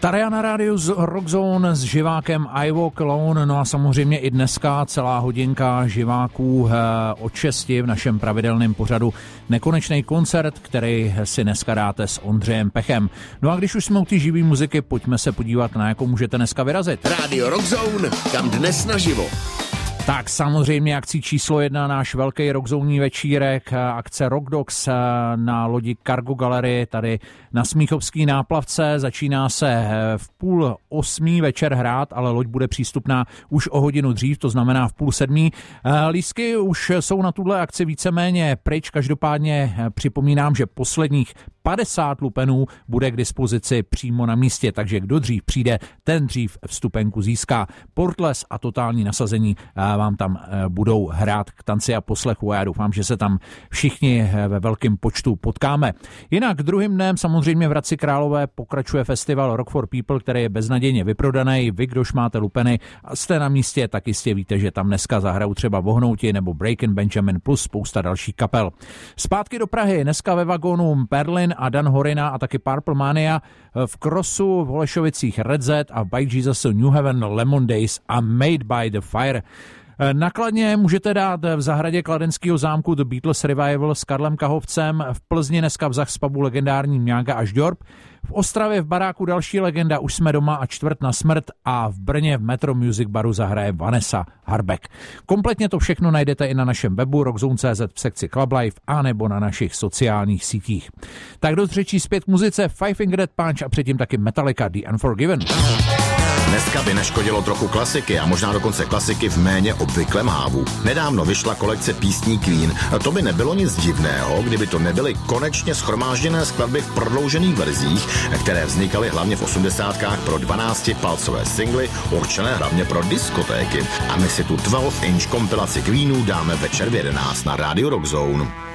Tady na rádiu z Rockzone s živákem I Walk Alone, no a samozřejmě i dneska celá hodinka živáků od 6 v našem pravidelném pořadu Nekonečný koncert, který si dneska dáte s Ondřejem Pechem. No a když už jsme u té živý muziky, pojďme se podívat, na jakou můžete dneska vyrazit. Rádio Rockzone, kam dnes naživo. Tak samozřejmě akcí číslo 1, náš velký rockzónní večírek, akce Rock Dogs na lodi Cargo Gallery tady na Smíchovský náplavce. Začíná se v 7:30 večer hrát, ale loď bude přístupná už o hodinu dřív, to znamená v 6:30. Lístky už jsou na tuhle akci víceméně pryč, každopádně připomínám, že posledních 50 lupenů bude k dispozici přímo na místě, takže kdo dřív přijde, ten dřív vstupenku získá. Portles a totální nasazení vám tam budou hrát k tanci a poslechu a já doufám, že se tam všichni ve velkém počtu potkáme. Jinak druhým dnem samozřejmě v Hradci Králové pokračuje festival Rock for People, který je beznadějně vyprodaný. Vy, kdož máte lupeny a jste na místě, tak jistě víte, že tam dneska zahrajou třeba Vohnouti nebo Breaking Benjamin plus spousta dalších kapel. Zpátky do Prahy, dneska ve vagónu Perlin a Dan Horina a taky Purple Mania, v Krosu v Holešovicích Red Z a By Jesus New Heaven, Lemon Days a Made by the Fire. Nakladně můžete dát v zahradě kladenského zámku The Beatles Revival s Karlem Kahovcem, v Plzni dneska v Zachspabu legendární Mňága až Dorp, v Ostravě v baráku další legenda Už jsme doma a Čtvrt na smrt a v Brně v Metro Music Baru zahraje Vanessa Harbek. Kompletně to všechno najdete i na našem webu rockzone.cz v sekci Club Life a nebo na našich sociálních sítích. Tak dost řečí zpět k muzice Five Finger Death Punch a předtím taky Metallica The Unforgiven. Dneska by neškodilo trochu klasiky a možná dokonce klasiky v méně obvyklém hávu. Nedávno vyšla kolekce písní Queen. To by nebylo nic divného, kdyby to nebyly konečně shromážděné skladby v prodloužených verzích, které vznikaly hlavně v 80kách pro 12-palcové singly, určené hlavně pro diskotéky. A my si tu 12-inch kompilaci Queenů dáme večer v 11 na Radio Rockzone.